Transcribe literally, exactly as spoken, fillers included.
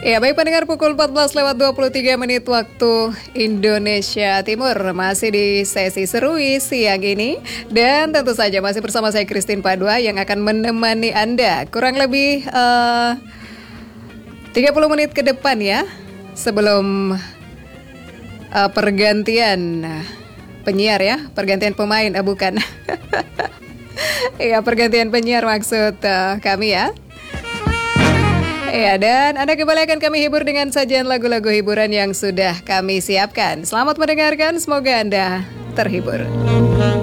Ya, baik pendengar, pukul empat belas lewat dua puluh tiga menit waktu Indonesia Timur. Masih di sesi serui siang ini. Dan tentu saja masih bersama saya Christine Padua yang akan menemani Anda kurang lebih uh, tiga puluh menit ke depan ya. Sebelum uh, pergantian penyiar ya. Pergantian pemain, uh, bukan. Iya, pergantian penyiar maksud uh, kami ya. Ya, dan Anda kembali akan kami hibur dengan sajian lagu-lagu hiburan yang sudah kami siapkan. Selamat mendengarkan, semoga Anda terhibur.